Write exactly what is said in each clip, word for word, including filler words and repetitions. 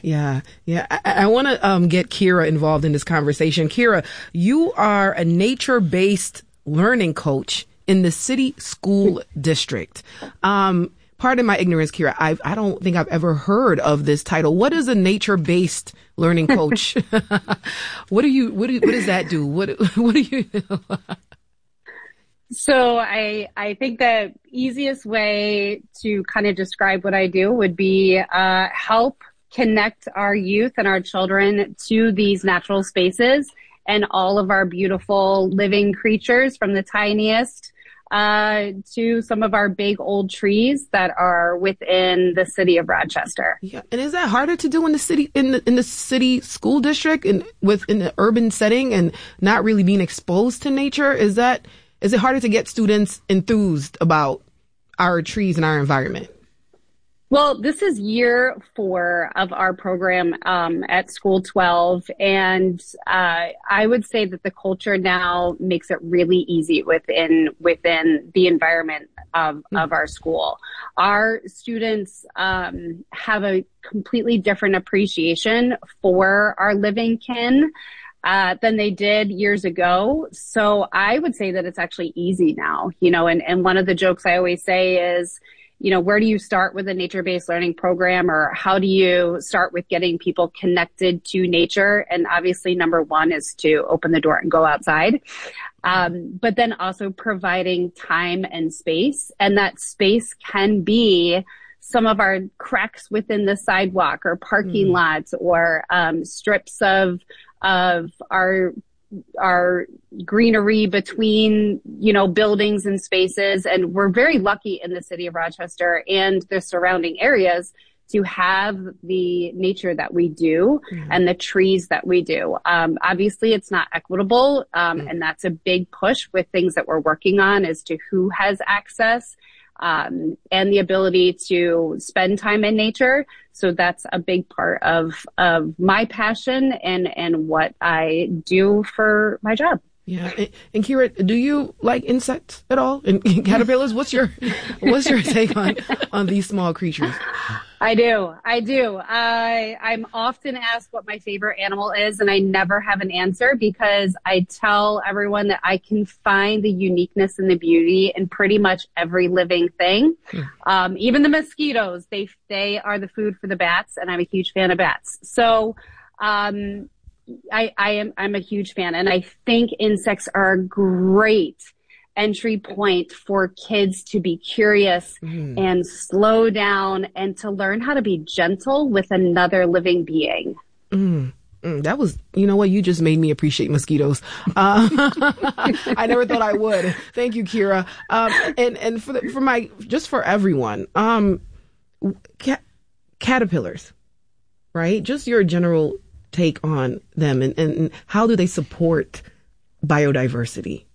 Yeah, yeah. I, I want to um, get Kira involved in this conversation. Kira, you are a nature-based learning coach in the city school district. Um, pardon my ignorance, Kira. I I don't think I've ever heard of this title. What is a nature-based learning coach? what do you what do what does that do? What what do you? So I I think the easiest way to kind of describe what I do would be uh, help connect our youth and our children to these natural spaces and all of our beautiful living creatures, from the tiniest uh, to some of our big old trees that are within the city of Rochester. Yeah, and is that harder to do in the city in the in the city school district and with in the urban setting and not really being exposed to nature? Is that Is it harder to get students enthused about our trees and our environment? Well, this is year four of our program um, at School twelve, and uh, I would say that the culture now makes it really easy within within the environment of, mm-hmm. of our school. Our students um, have a completely different appreciation for our living kin Uh, than they did years ago. So I would say that it's actually easy now, you know, and, and one of the jokes I always say is, you know, where do you start with a nature-based learning program, or how do you start with getting people connected to nature? And obviously number one is to open the door and go outside. Um, but then also providing time and space, and that space can be some of our cracks within the sidewalk or parking mm. lots or um, strips of of our our greenery between, you know, buildings and spaces. And we're very lucky in the city of Rochester and the surrounding areas to have the nature that we do mm-hmm. and the trees that we do. Um, obviously, it's not equitable, um, mm-hmm. and that's a big push with things that we're working on as to who has access um, and the ability to spend time in nature. So that's a big part of, of my passion and, and what I do for my job. Yeah. And, and Kira, do you like insects at all? And caterpillars? What's your, what's your take on, on these small creatures? I do. I do. I, I'm often asked what my favorite animal is, and I never have an answer because I tell everyone that I can find the uniqueness and the beauty in pretty much every living thing. Hmm. Um, even the mosquitoes, they, they are the food for the bats, and I'm a huge fan of bats. So, um, I, I am, I'm a huge fan, and I think insects are a great entry point for kids to be curious mm. and slow down and to learn how to be gentle with another living being. Mm. Mm, that was, you know what, you just made me appreciate mosquitoes. Uh, I never thought I would. Thank you, Kira. Um, and, and for the, for my, just for everyone, um, ca- caterpillars, right? Just your general take on them and, and how do they support biodiversity?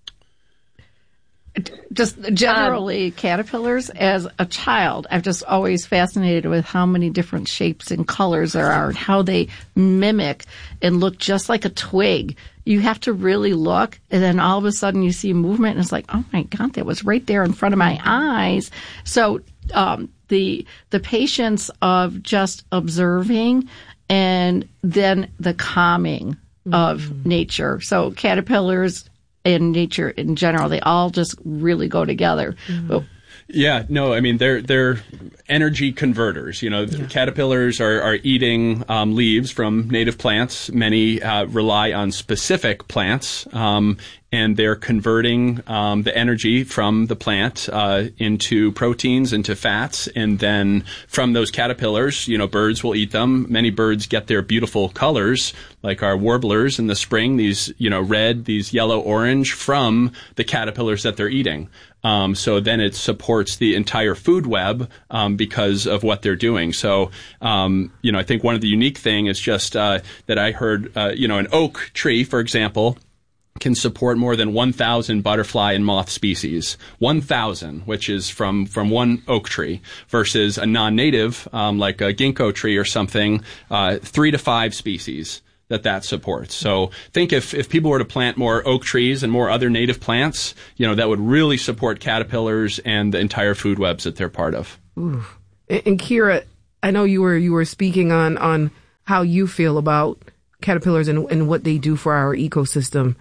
Just generally, um, caterpillars, as a child, I've just always fascinated with how many different shapes and colors there are and how they mimic and look just like a twig. You have to really look, and then all of a sudden you see movement, and it's like, oh my God, that was right there in front of my eyes. So um, the the patience of just observing and then the calming mm-hmm. of nature. So caterpillars and nature in general, they all just really go together. Mm-hmm. But, yeah, no, I mean, they're they're energy converters. You know, yeah. caterpillars are, are eating um, leaves from native plants. Many uh, rely on specific plants, um, and they're converting um, the energy from the plant uh, into proteins, into fats, and then from those caterpillars, you know, birds will eat them. Many birds get their beautiful colors, like our warblers in the spring, these, you know, red, these yellow, orange, from the caterpillars that they're eating. Um, so then it supports the entire food web um, because of what they're doing. So, um, you know, I think one of the unique thing is just uh, that I heard, uh, you know, an oak tree, for example, can support more than one thousand butterfly and moth species. one thousand, which is from, from one oak tree, versus a non-native, um, like a ginkgo tree or something, uh, three to five species that that supports. So think if, if people were to plant more oak trees and more other native plants, you know, that would really support caterpillars and the entire food webs that they're part of. Ooh. And, and Kira, I know you were, you were speaking on, on how you feel about caterpillars and, and what they do for our ecosystem.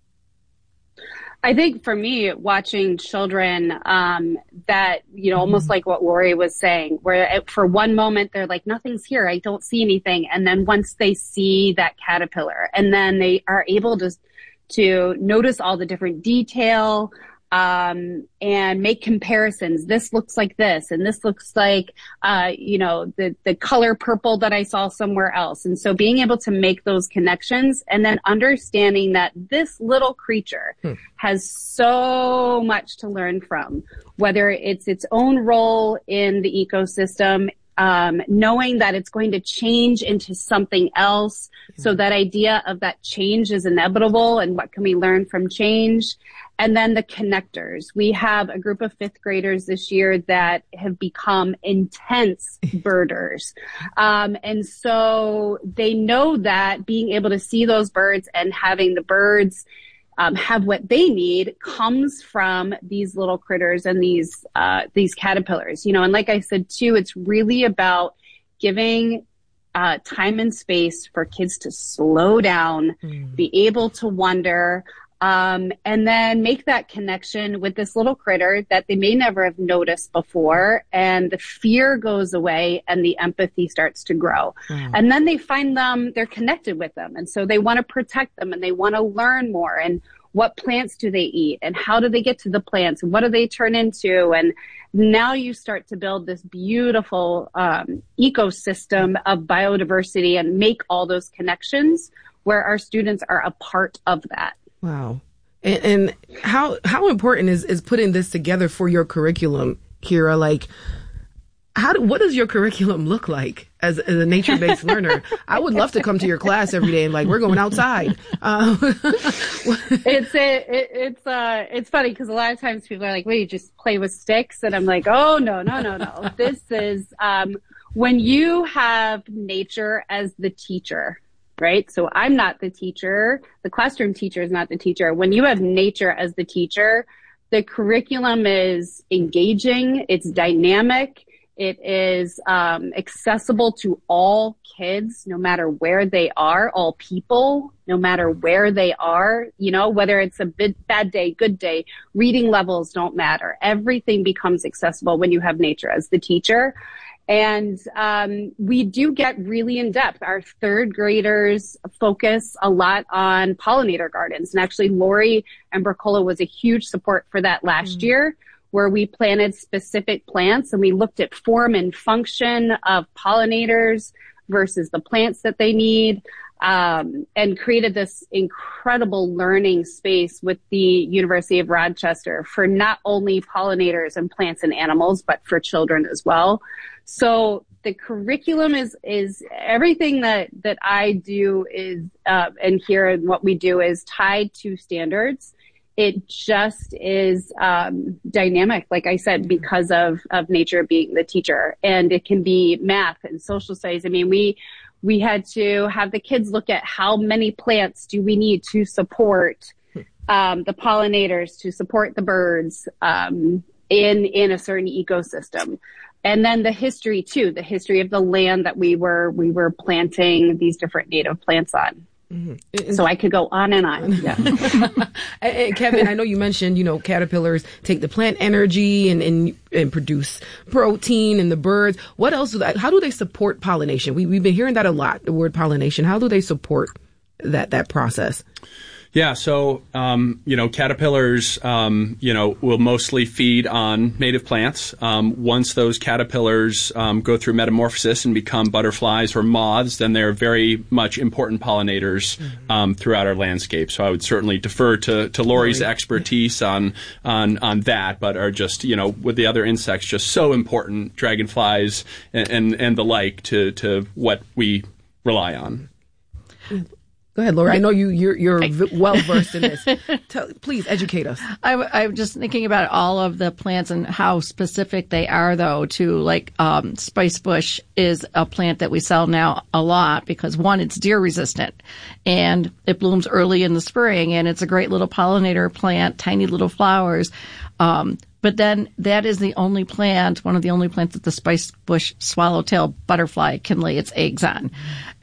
I think for me, watching children, um, that, you know, almost like what Lori was saying, where for one moment they're like, nothing's here, I don't see anything. And then once they see that caterpillar, and then they are able to, to notice all the different detail, um, and make comparisons. This looks like this, and this looks like, uh, you know, the, the color purple that I saw somewhere else. And so being able to make those connections, and then understanding that this little creature hmm. has so much to learn from, whether it's its own role in the ecosystem, um, knowing that it's going to change into something else. Hmm. So that idea of that change is inevitable, and what can we learn from change? And then the connectors. We have a group of fifth graders this year that have become intense birders. Um, and so they know that being able to see those birds and having the birds um, have what they need comes from these little critters and these, uh, these caterpillars. You know, and like I said, too, it's really about giving uh, time and space for kids to slow down, mm. be able to wonder, Um, and then make that connection with this little critter that they may never have noticed before. And the fear goes away and the empathy starts to grow. Mm. And then they find them, they're connected with them. And so they want to protect them and they want to learn more. And what plants do they eat? And how do they get to the plants? And what do they turn into? And now you start to build this beautiful um, ecosystem of biodiversity and make all those connections where our students are a part of that. Wow. And, and how how important is, is putting this together for your curriculum, Kira? Like, how do, what does your curriculum look like as, as a nature-based learner? I would love to come to your class every day and like, we're going outside. Um, it's a, it, it's uh it's funny because a lot of times people are like, "Wait, you just play with sticks?" And I'm like, "Oh no, no, no, no. This is um when you have nature as the teacher." Right? So I'm not the teacher. The classroom teacher is not the teacher. When you have nature as the teacher, the curriculum is engaging. It's dynamic. It is um, accessible to all kids, no matter where they are, all people, no matter where they are, you know, whether it's a bit, bad day, good day, reading levels don't matter. Everything becomes accessible when you have nature as the teacher. And um, we do get really in depth. Our third graders focus a lot on pollinator gardens. And actually, Lori and Bercola was a huge support for that last mm-hmm. year, where we planted specific plants and we looked at form and function of pollinators versus the plants that they need, um, and created this incredible learning space with the University of Rochester for not only pollinators and plants and animals, but for children as well. So the curriculum is, is everything that, that I do is, uh, and here and what we do is tied to standards. It just is, um, dynamic, like I said, because of, of nature being the teacher. And it can be math and social studies. I mean, we, we had to have the kids look at how many plants do we need to support, um, the pollinators, to support the birds, um, in, in a certain ecosystem. And then the history too, the history of the land that we were, we were planting these different native plants on. Mm-hmm. So I could go on and on. Yeah. and, and Kevin, I know you mentioned, you know, caterpillars take the plant energy and, and, and produce protein in the birds. What else do they, how do they support pollination? We, we've been hearing that a lot, the word pollination. How do they support that, that process? Yeah, so, um, you know, caterpillars, um, you know, will mostly feed on native plants. Um, once those caterpillars um, go through metamorphosis and become butterflies or moths, then they're very much important pollinators mm-hmm. um, throughout our landscape. So I would certainly defer to, to Lori's Lori. expertise on, on on that, but are just, you know, with the other insects, just so important, dragonflies and, and, and the like, to, to what we rely on. Mm-hmm. Go ahead, Laura. I know you, you're, you're well versed in this. Tell, please educate us. I, I'm just thinking about all of the plants and how specific they are, though, to like um, spice bush is a plant that we sell now a lot because, one, it's deer resistant and it blooms early in the spring and it's a great little pollinator plant, tiny little flowers. Um, But then that is the only plant, one of the only plants that the spice bush swallowtail butterfly can lay its eggs on.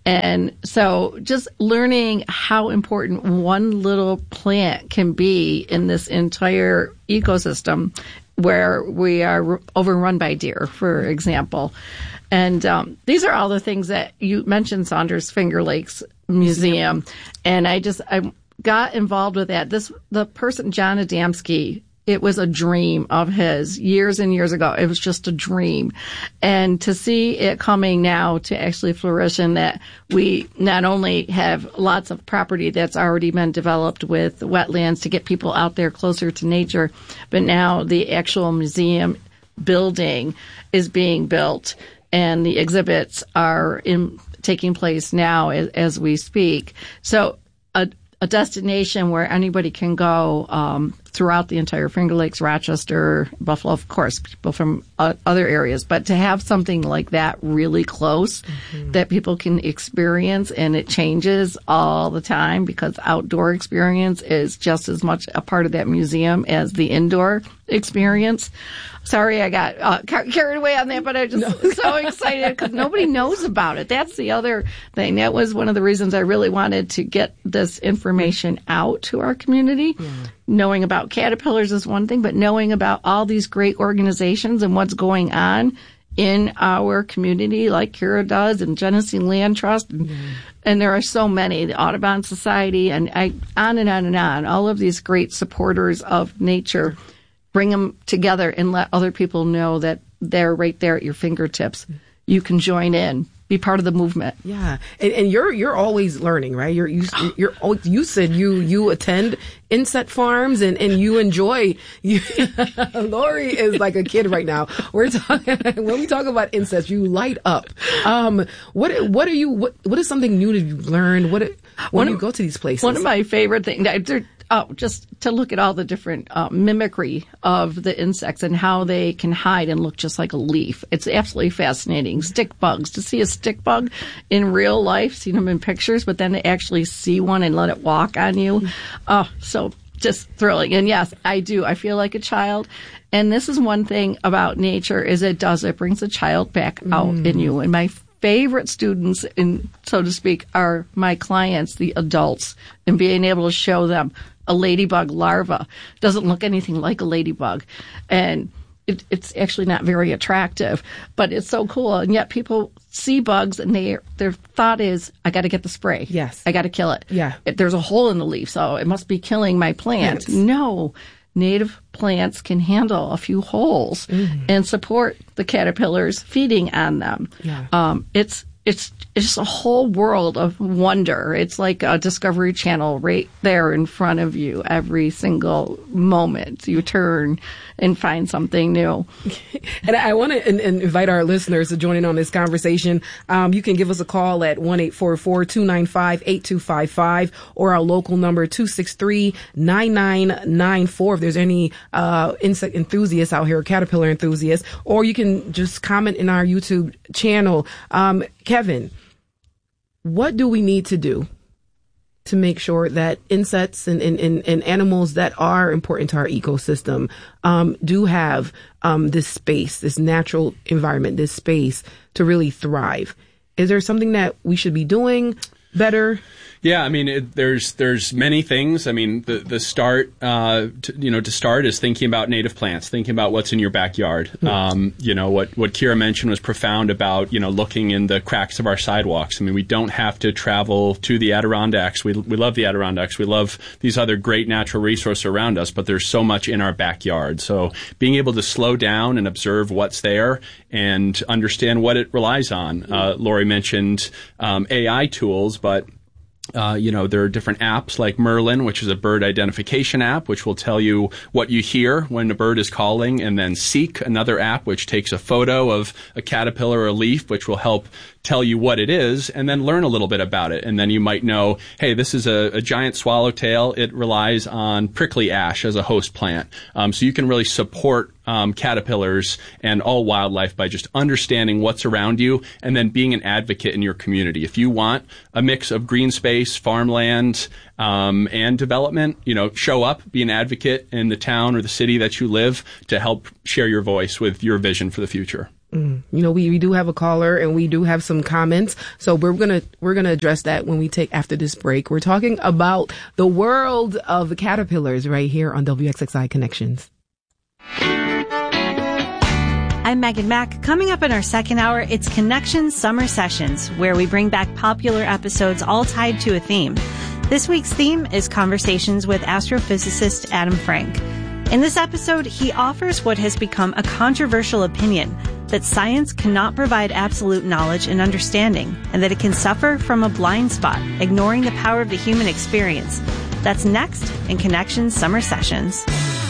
And so just learning how important one little plant can be in this entire ecosystem where we are overrun by deer, for example. And um, these are all the things that you mentioned, Saunders Finger Lakes Museum. And I just I got involved with that. This the person, John Adamski, it was a dream of his years and years ago. It was just a dream. And to see it coming now to actually fruition, that we not only have lots of property that's already been developed with wetlands to get people out there closer to nature, but now the actual museum building is being built and the exhibits are in, taking place now as, as we speak. So a, a destination where anybody can go um, throughout the entire Finger Lakes, Rochester, Buffalo, of course, people from uh, other areas. But to have something like that really close mm-hmm. that people can experience, and it changes all the time because outdoor experience is just as much a part of that museum as the indoor experience. Sorry, I got uh, carried away on that, but I'm just no. so excited because nobody knows about it. That's the other thing. That was one of the reasons I really wanted to get this information out to our community. Yeah. Knowing about caterpillars is one thing, but knowing about all these great organizations and what's going on in our community, like Kira does, and Genesee Land Trust, and, yeah. and there are so many, the Audubon Society, and I, on and on and on, all of these great supporters of nature. Bring them together and let other people know that they're right there at your fingertips. You can join in, be part of the movement. Yeah, and, and you're you're always learning, right? You're you you're you said you you attend inset farms and, and you enjoy. You, Lori is like a kid right now. We're talking when we talk about insects, you light up. Um, what what are you? What what is something new that you've learned? What when you go to these places? One of my favorite things. Oh, just to look at all the different uh, mimicry of the insects and how they can hide and look just like a leaf. It's absolutely fascinating. Stick bugs. To see a stick bug in real life, seen them in pictures, but then to actually see one and let it walk on you. Oh, so just thrilling. And yes, I do. I feel like a child. And this is one thing about nature is it does. It brings a child back out mm. in you. And my favorite students, in so to speak, are my clients, the adults, and being able to show them a ladybug larva doesn't look anything like a ladybug, and it, it's actually not very attractive, but it's so cool. And yet people see bugs, and they their thought is, I got to get the spray. Yes, I got to kill it. Yeah, it, there's a hole in the leaf, so it must be killing my plant. Yes. No. Native plants can handle a few holes mm-hmm. and support the caterpillars feeding on them. Yeah. Um, it's it's it's a whole world of wonder. It's like a Discovery Channel right there in front of you every single moment. You turn and find something new. And I want to invite our listeners to join in on this conversation. Um, you can give us a call at one eight four four, two nine five, eight two five five or our local number two six three, nine nine nine four if there's any uh, insect enthusiasts out here, caterpillar enthusiasts, or you can just comment in our YouTube channel. Um, Kevin, what do we need to do to make sure that insects and, and, and, and animals that are important to our ecosystem um, do have um, this space, this natural environment, this space to really thrive? Is there something that we should be doing better? Yeah, I mean, it, there's there's many things. I mean, the the start, uh, to, you know, to start is thinking about native plants, thinking about what's in your backyard. Mm-hmm. Um, you know, what what Kira mentioned was profound about, you know, looking in the cracks of our sidewalks. I mean, we don't have to travel to the Adirondacks. We we love the Adirondacks. We love these other great natural resources around us, but there's so much in our backyard. So being able to slow down and observe what's there and understand what it relies on. Mm-hmm. Uh, Lori mentioned um, A I tools, but Uh, you know, there are different apps like Merlin, which is a bird identification app, which will tell you what you hear when a bird is calling, and then Seek, another app, which takes a photo of a caterpillar or a leaf, which will help tell you what it is, and then learn a little bit about it. And then you might know, hey, this is a, a giant swallowtail. It relies on prickly ash as a host plant. Um, so you can really support um, caterpillars and all wildlife by just understanding what's around you and then being an advocate in your community. If you want a mix of green space, farmland, um, and development, you know, show up, be an advocate in the town or the city that you live to help share your voice with your vision for the future. Mm. You know, we, we do have a caller and we do have some comments. So we're going to, we're going to address that when we take after this break. We're talking about the world of the caterpillars right here on W X X I Connections. I'm Megan Mack. Coming up in our second hour, it's Connections Summer Sessions, where we bring back popular episodes all tied to a theme. This week's theme is conversations with astrophysicist Adam Frank. In this episode, he offers what has become a controversial opinion, that science cannot provide absolute knowledge and understanding, and that it can suffer from a blind spot, ignoring the power of the human experience. That's next in Connections Summer Sessions.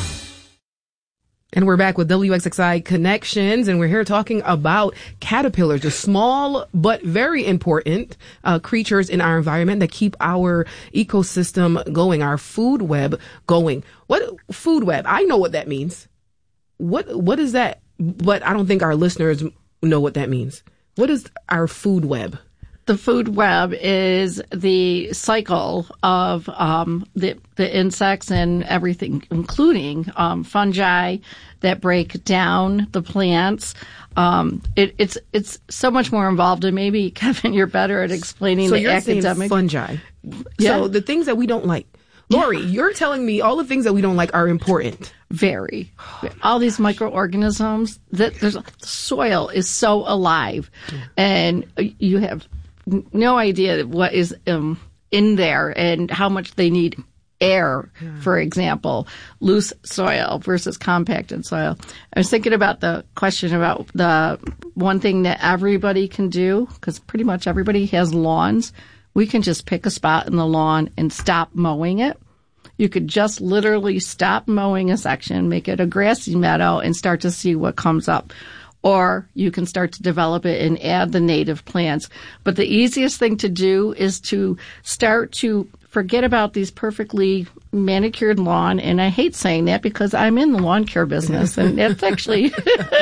And we're back with W X X I Connections, and we're here talking about caterpillars, the small but very important uh, creatures in our environment that keep our ecosystem going, our food web going. What food web? I know what that means. What what is that? But I don't think our listeners know what that means. What is our food web? The food web is the cycle of um, the the insects and everything, including um, fungi that break down the plants. Um, it, it's it's so much more involved, and maybe Kevin, you're better at explaining so the you're academic saying fungi. Yeah. So the things that we don't like. Lori, yeah. You're telling me all the things that we don't like are important. Very. All these microorganisms, that there's soil is so alive, and you have no idea what is um, in there and how much they need air, yeah. For example, loose soil versus compacted soil. I was thinking about the question about the one thing that everybody can do, because pretty much everybody has lawns. We can just pick a spot in the lawn and stop mowing it. You could just literally stop mowing a section, make it a grassy meadow, and start to see what comes up. Or you can start to develop it and add the native plants. But the easiest thing to do is to start to forget about these perfectly manicured lawn. And I hate saying that because I'm in the lawn care business, and that's actually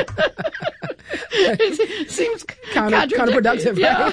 it seems Counter, counterproductive. Yeah.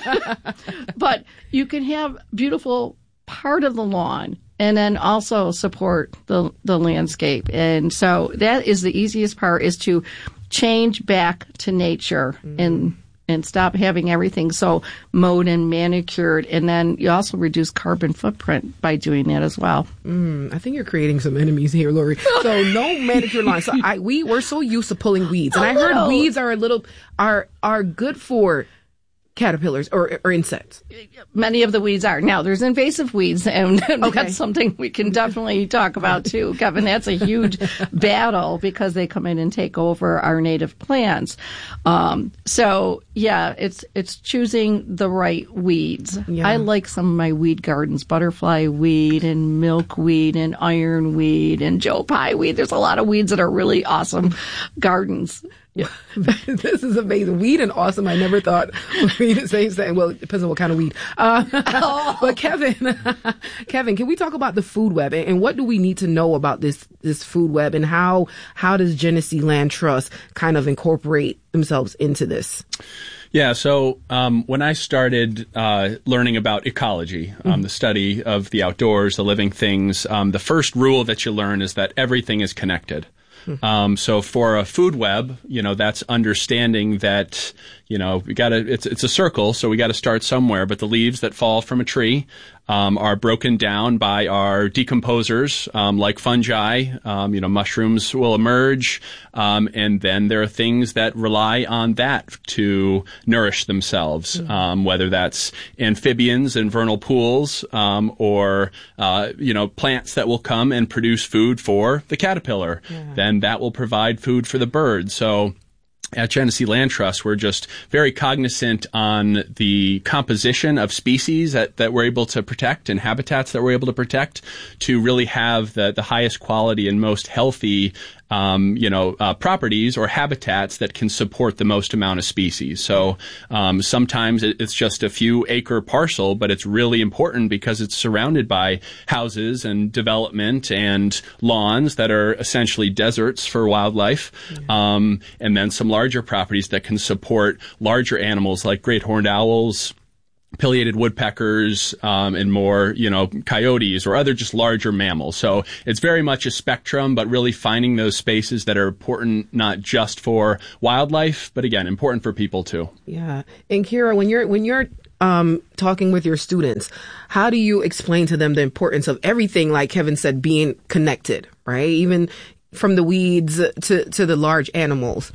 But you can have beautiful part of the lawn and then also support the the landscape. And so that is the easiest part, is to change back to nature mm. and and stop having everything so mowed and manicured. And then you also reduce carbon footprint by doing that as well. Mm, I think you're creating some enemies here, Lori. So no manicured lawn. So I, we, we're so used to pulling weeds. And I heard weeds are a little, are, are good for caterpillars or, or insects. Many of the weeds are. Now, there's invasive weeds, and okay. That's something we can definitely talk about too, Kevin. That's a huge battle because they come in and take over our native plants. Um, so, yeah, it's it's choosing the right weeds. Yeah. I like some of my weed gardens, butterfly weed and milkweed and ironweed and Joe Pye weed. There's a lot of weeds that are really awesome gardens. Yeah. This is amazing. Weed and awesome. I never thought we'd the same thing. Well, it depends on what kind of weed. Uh, oh. But Kevin, Kevin, can we talk about the food web, and, and what do we need to know about this this food web, and how how does Genesee Land Trust kind of incorporate themselves into this? Yeah, so um, when I started uh, learning about ecology, um, mm-hmm. the study of the outdoors, the living things, um, the first rule that you learn is that everything is connected. Um, so for a food web, you know, that's understanding that, you know, we gotta, it's, it's a circle, so we gotta start somewhere, but the leaves that fall from a tree, um, are broken down by our decomposers, um, like fungi, um, you know, mushrooms will emerge, um, and then there are things that rely on that to nourish themselves, mm-hmm. um, whether that's amphibians in vernal pools, um, or, uh, you know, plants that will come and produce food for the caterpillar. Yeah. Then that will provide food for the bird. So at Genesee Land Trust, we're just very cognizant on the composition of species that, that we're able to protect and habitats that we're able to protect to really have the, the highest quality and most healthy Um, you know, uh, properties or habitats that can support the most amount of species. So um, sometimes it, it's just a few acre parcel, but it's really important because it's surrounded by houses and development and lawns that are essentially deserts for wildlife. Yeah. Um, and then some larger properties that can support larger animals like great horned owls, pileated woodpeckers, um, and more, you know, coyotes or other just larger mammals. So it's very much a spectrum, but really finding those spaces that are important not just for wildlife, but again, important for people too. Yeah. And Kira, when you're when you're um, talking with your students, how do you explain to them the importance of everything, like Kevin said, being connected, right? Even from the weeds to to the large animals.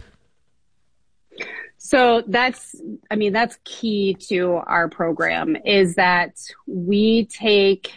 So that's, I mean, that's key to our program, is that we take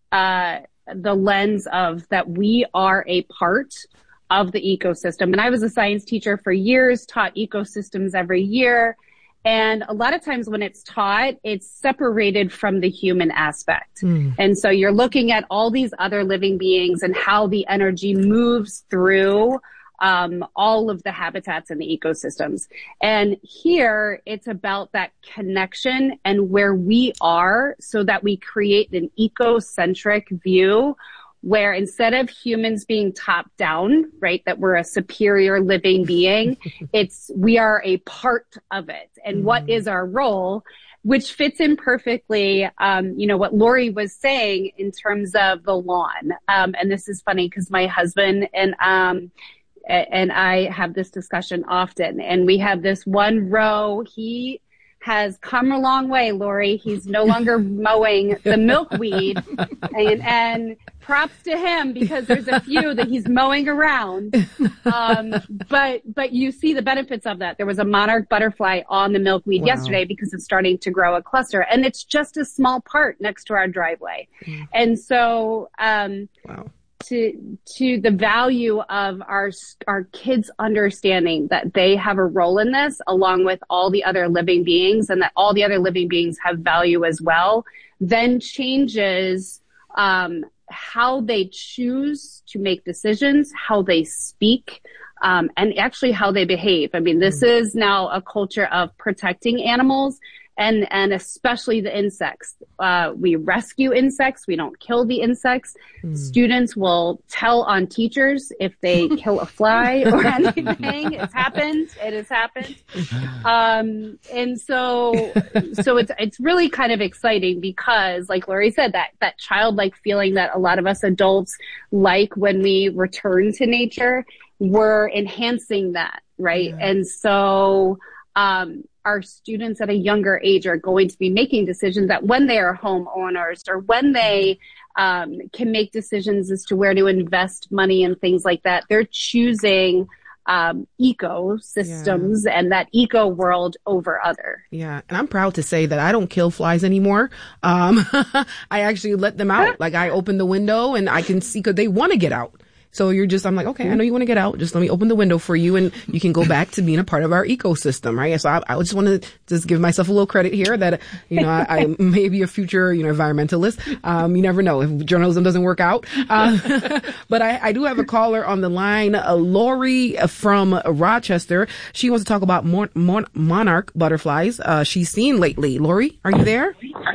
uh, the lens of that we are a part of the ecosystem. And I was a science teacher for years, taught ecosystems every year. And a lot of times when it's taught, it's separated from the human aspect. Mm. And so you're looking at all these other living beings and how the energy moves through Um, all of the habitats and the ecosystems. And here it's about that connection and where we are, so that we create an ecocentric view where instead of humans being top down, right, that we're a superior living being, it's, we are a part of it. And mm. what is our role? Which fits in perfectly, um, you know, what Lori was saying in terms of the lawn. Um, and this is funny because my husband and, um, and I have this discussion often, and we have this one row. He has come a long way, Lori. He's no longer mowing the milkweed, and, and props to him, because there's a few that he's mowing around. Um, but, but you see the benefits of that. There was a monarch butterfly on the milkweed wow. yesterday because it's starting to grow a cluster, and it's just a small part next to our driveway. Mm. And so, um, wow. to to the value of our our kids understanding that they have a role in this, along with all the other living beings, and that all the other living beings have value as well, then changes um, how they choose to make decisions, how they speak, um, and actually how they behave. I mean, this mm. is now a culture of protecting animals. And, and especially the insects. Uh, we rescue insects. We don't kill the insects. Mm. Students will tell on teachers if they kill a fly or anything. It's happened. It has happened. Um, and so, so it's, it's really kind of exciting because, like Lori said, that, that childlike feeling that a lot of us adults like when we return to nature, we're enhancing that, right? Yeah. And so, um, our students at a younger age are going to be making decisions that when they are homeowners or when they um, can make decisions as to where to invest money and things like that, they're choosing um, ecosystems yeah. and that eco world over other. Yeah. And I'm proud to say that I don't kill flies anymore. Um, I actually let them out. Like I open the window and I can see, because they want to get out. So you're just, I'm like, okay, I know you want to get out. Just let me open the window for you, and you can go back to being a part of our ecosystem, right? So I, I just want to just give myself a little credit here that, you know, I, I may be a future, you know, environmentalist. Um, you never know if journalism doesn't work out. Uh, but I, I do have a caller on the line, uh, Lori from Rochester. She wants to talk about mon- mon- monarch butterflies. Uh, she's seen lately. Lori, are you there?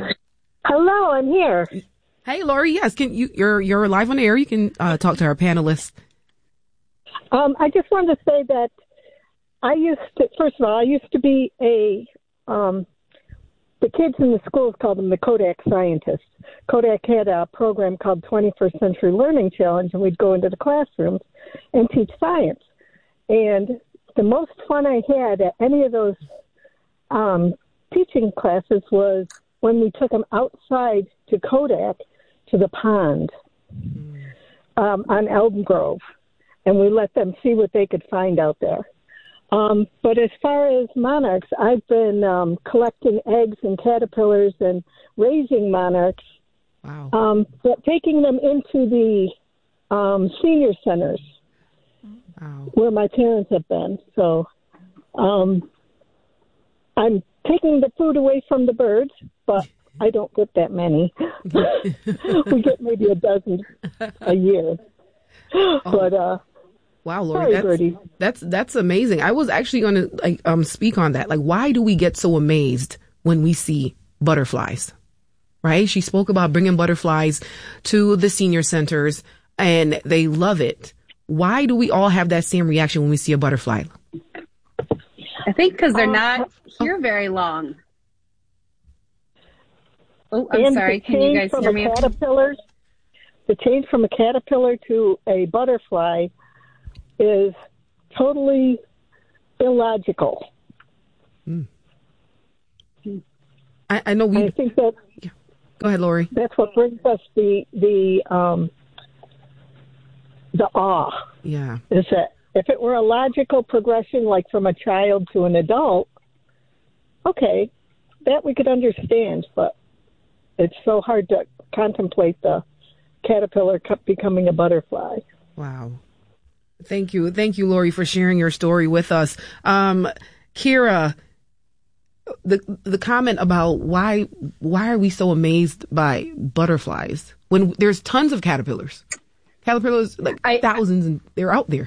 Hello, I'm here. Hey, Lori. Yes, can you? You're you're live on the air. You can uh, talk to our panelists. Um, I just wanted to say that I used to. First of all, I used to be a. Um, the kids in the schools called them the Kodak scientists. Kodak had a program called twenty-first Century Learning Challenge, and we'd go into the classrooms and teach science. And the most fun I had at any of those um, teaching classes was when we took them outside to Kodak, to the pond um, on Elm Grove, and we let them see what they could find out there. Um, but as far as monarchs, I've been um, collecting eggs and caterpillars and raising monarchs, wow. um, but taking them into the um, senior centers wow. where my parents have been. So um, I'm taking the food away from the birds, but I don't get that many. We get maybe a dozen a year. Oh. But uh, wow, Lori, sorry, that's, that's that's amazing. I was actually going to like um speak on that. Like, why do we get so amazed when we see butterflies? Right? She spoke about bringing butterflies to the senior centers, and they love it. Why do we all have that same reaction when we see a butterfly? I think because they're not here very long. Oh, I'm and sorry. the Can you change guys from hear a me? caterpillar, the change from a caterpillar to a butterfly is totally illogical. Mm. I, I know we. I think that. Yeah. Go ahead, Lori. That's what brings us the the um, the awe. Yeah. Is that if it were a logical progression, like from a child to an adult, okay, that we could understand. But it's so hard to contemplate the caterpillar becoming a butterfly. Wow. Thank you. Thank you, Lori, for sharing your story with us. Um, Kira, the the comment about why why are we so amazed by butterflies when there's tons of caterpillars? Caterpillars, like I, thousands, and they're out there.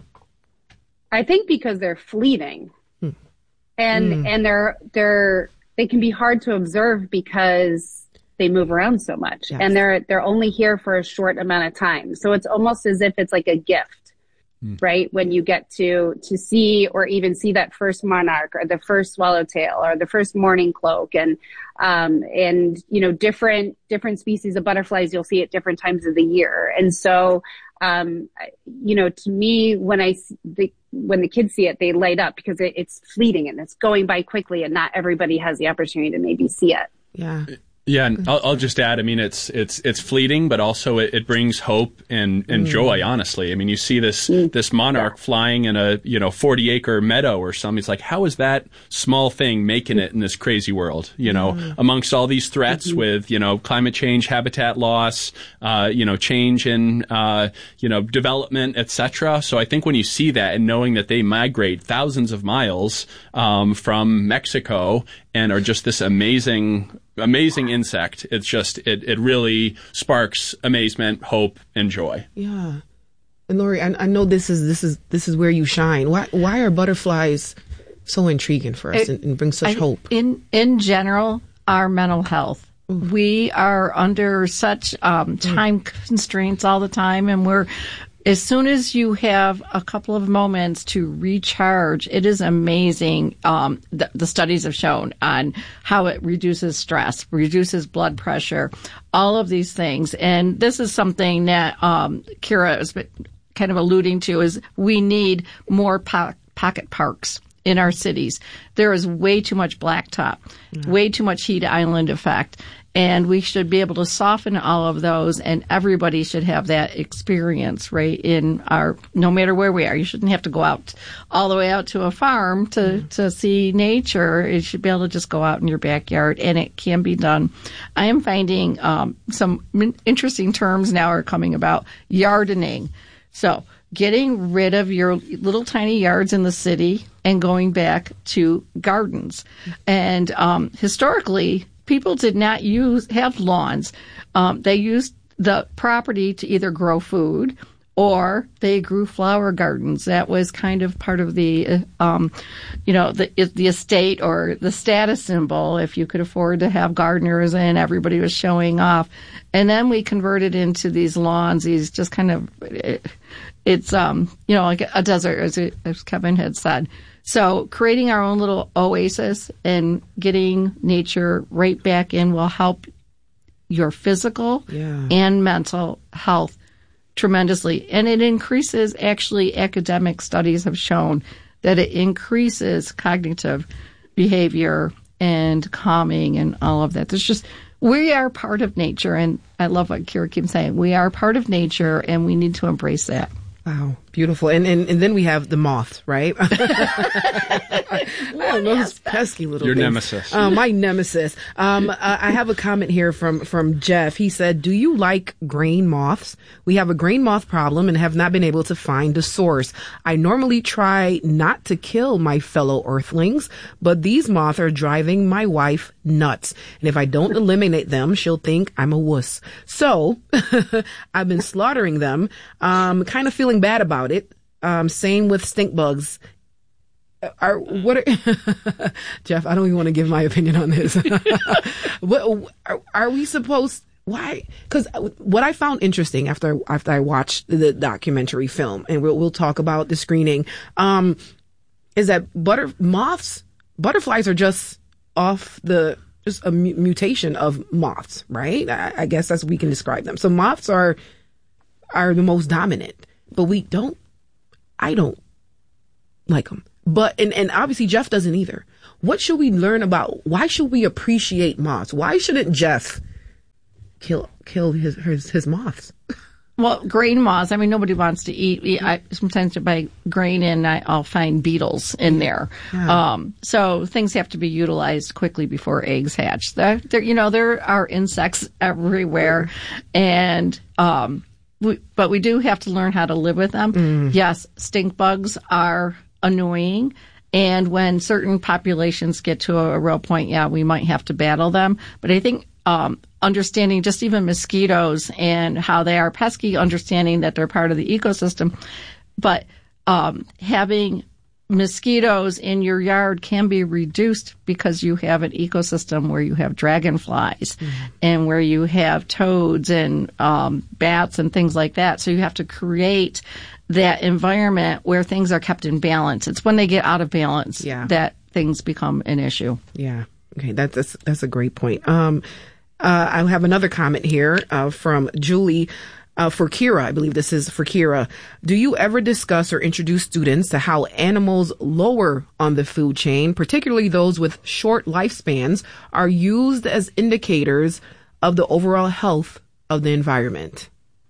I think because they're fleeting, hmm. and mm. and they're they're they can be hard to observe because they move around so much, yes. and they're they're only here for a short amount of time. So it's almost as if it's like a gift. Right, when you get to to see or even see that first monarch or the first swallowtail or the first mourning cloak, and um, and you know different different species of butterflies you'll see at different times of the year. And so um, you know to me when I the, when the kids see it, they light up because it, it's fleeting and it's going by quickly, and not everybody has the opportunity to maybe see it. Yeah. Yeah, and I'll, I'll just add, I mean, it's it's it's fleeting, but also it, it brings hope and, and mm. joy, honestly. I mean, you see this mm. this monarch flying in a, you know, forty-acre meadow or something. It's like, how is that small thing making it in this crazy world, you know, mm. amongst all these threats mm-hmm. with, you know, climate change, habitat loss, uh, you know, change in, uh, you know, development, et cetera. So I think when you see that and knowing that they migrate thousands of miles um, from Mexico and are just this amazing amazing insect. It's just, it, it really sparks amazement, hope, and joy. Yeah. And Lori, I, I know this is, this is, this is where you shine. Why, why are butterflies so intriguing for us it, and, and bring such I, hope? In, in general, our mental health. Ooh. We are under such um, time mm. constraints all the time, and we're, as soon as you have a couple of moments to recharge, it is amazing. Um, the, the studies have shown on how it reduces stress, reduces blood pressure, all of these things. And this is something that um, Kira has been kind of alluding to, is we need more po- pocket parks in our cities. There is way too much blacktop, mm-hmm. way too much heat island effect. And we should be able to soften all of those, and everybody should have that experience, right, in our, no matter where we are. You shouldn't have to go out all the way out to a farm to, mm. to see nature. You should be able to just go out in your backyard, and it can be done. I am finding um, some interesting terms now are coming about yardening. So getting rid of your little tiny yards in the city and going back to gardens. And um, historically, people did not use have lawns. Um, they used the property to either grow food or they grew flower gardens. That was kind of part of the, um, you know, the the estate or the status symbol. If you could afford to have gardeners and everybody was showing off, and then we converted into these lawns. These just kind of, it, it's um, you know, like a desert, as, it, as Kevin had said. So creating our own little oasis and getting nature right back in will help your physical yeah. and mental health tremendously. And it increases, actually, academic studies have shown that it increases cognitive behavior and calming and all of that. There's just, we are part of nature. And I love what Kira keeps saying. We are part of nature and we need to embrace that. Wow, beautiful. And, and and then we have the moths, right? Oh, those pesky little Your things. nemesis. Uh, my nemesis. Um, uh, I have a comment here from, from Jeff. He said, do you like grain moths? We have a grain moth problem and have not been able to find a source. I normally try not to kill my fellow earthlings, but these moths are driving my wife nuts. And if I don't eliminate them, she'll think I'm a wuss. So I've been slaughtering them, um, kind of feeling bad about it. Um, same with stink bugs. Are what? Are, Jeff, I don't even want to give my opinion on this. what are, are we supposed? Why? Because what I found interesting after after I watched the documentary film, and we'll we'll talk about the screening, um, is that butter moths, butterflies are just off the just a mu- mutation of moths, right? I, I guess that's we can describe them. So moths are are the most dominant, but we don't. I don't like them, but and and obviously Jeff doesn't either. What should we learn about? Why should we appreciate moths? Why shouldn't Jeff kill kill his his, his moths? Well, grain moths, I mean, nobody wants to eat. I sometimes I buy grain and I, I'll find beetles in there. Yeah. Um, so things have to be utilized quickly before eggs hatch. There, there you know, there are insects everywhere. And, um, we, but we do have to learn how to live with them. Mm. Yes, stink bugs are annoying. And when certain populations get to a, a real point, yeah, we might have to battle them. But I think um, understanding just even mosquitoes and how they are pesky, understanding that they're part of the ecosystem. But um, having mosquitoes in your yard can be reduced because you have an ecosystem where you have dragonflies mm-hmm. and where you have toads and um, bats and things like that. So you have to create that environment where things are kept in balance. It's when they get out of balance yeah. that things become an issue. Yeah. Okay. That's, that's, that's a great point. Um, uh, I have another comment here uh, from Julie. Uh, for Kira, I believe this is for Kira. Do you ever discuss or introduce students to how animals lower on the food chain, particularly those with short lifespans, are used as indicators of the overall health of the environment?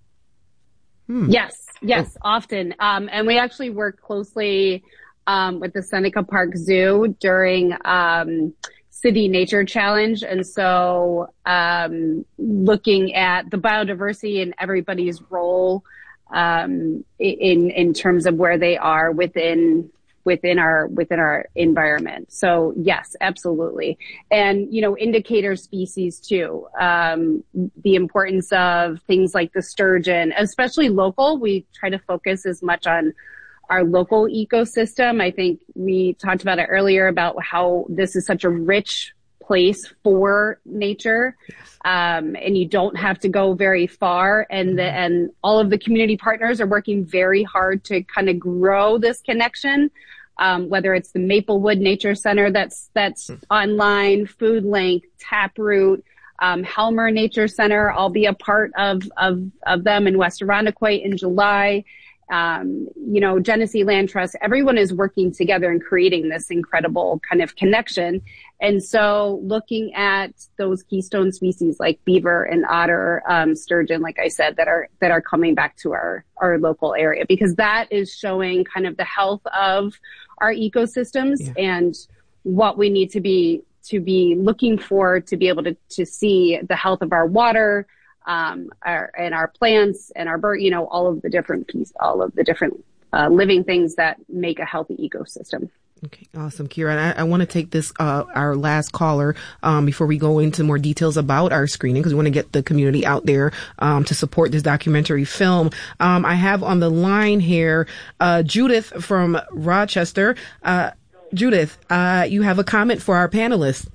Hmm. Yes, yes, oh. often. Um, and we actually work closely um, with the Seneca Park Zoo during um City Nature Challenge. And so um, looking at the biodiversity and everybody's role um, in in terms of where they are within within our within our environment. So yes, absolutely. And, you know, indicator species too. Um, the importance of things like the sturgeon, especially local. We try to focus as much on our local ecosystem. I think we talked about it earlier about how this is such a rich place for nature. Yes. Um, and you don't have to go very far. And the, and all of the community partners are working very hard to kind of grow this connection. Um, whether it's the Maplewood Nature Center that's, that's mm. online, Food Link, Taproot, um, Helmer Nature Center. I'll be a part of, of, of them in West Irondequoit in July. Um, you know, Genesee Land Trust, everyone is working together and creating this incredible kind of connection. And so looking at those keystone species like beaver and otter, um, sturgeon, like I said, that are, that are coming back to our, our local area, because that is showing kind of the health of our ecosystems yeah. and what we need to be, to be looking for to be able to, to see the health of our water, um, our, and our plants and our bird, you know, all of the different pieces, all of the different uh, living things that make a healthy ecosystem. Okay, awesome, Kira. And I, I want to take this, uh, our last caller, um, before we go into more details about our screening, because we want to get the community out there, um, to support this documentary film. Um, I have on the line here, uh, Judith from Rochester. Uh, Judith, uh, you have a comment for our panelists.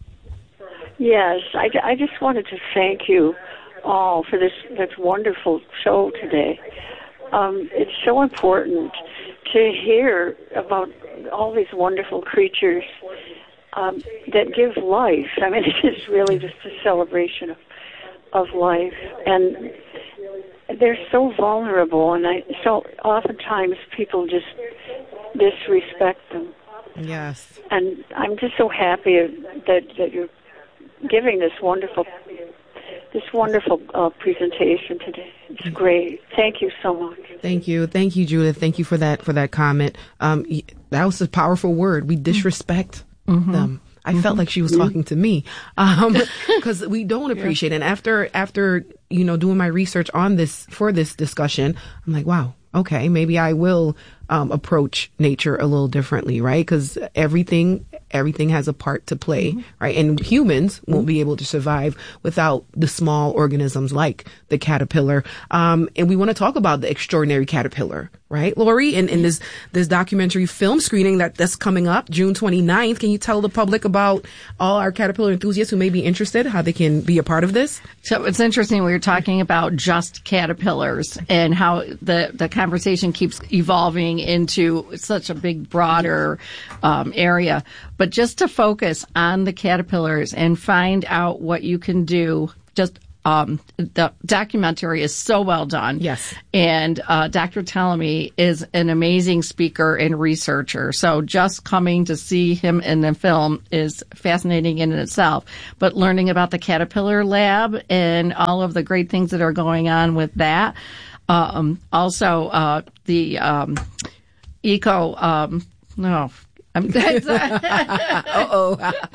Yes, I, I just wanted to thank you all for this, this wonderful show today. Um, it's so important to hear about all these wonderful creatures um, that give life. I mean, it is really just a celebration of, of life. And they're so vulnerable, and I so oftentimes people just disrespect them. Yes. And I'm just so happy that, that you're giving this wonderful this wonderful uh, presentation today. It's great. Thank you so much. Thank you. Thank you, Judith. Thank you for that, for that comment. Um, that was a powerful word. We disrespect mm-hmm. them. I mm-hmm. felt like she was mm-hmm. talking to me, um, cause we don't appreciate it. And after, after, you know, doing my research on this, for this discussion, I'm like, wow, okay, maybe I will, um, approach nature a little differently, right? Cause everything, everything has a part to play, mm-hmm. right? And humans mm-hmm. won't be able to survive without the small organisms like the caterpillar. Um, and we want to talk about the extraordinary caterpillar, right, Lori, in, in this this documentary film screening that, that's coming up June twenty-ninth. Can you tell the public about all our Caterpillar enthusiasts who may be interested, how they can be a part of this? So it's interesting. We were talking about just caterpillars and how the, the conversation keeps evolving into such a big, broader um, area. But just to focus on the caterpillars and find out what you can do, just Um, the documentary is so well done. Yes. And uh, Doctor Tellamy is an amazing speaker and researcher. So just coming to see him in the film is fascinating in itself. But learning about the Caterpillar Lab and all of the great things that are going on with that. Um, also, uh, the um, eco, um, no, I'm, Uh-oh.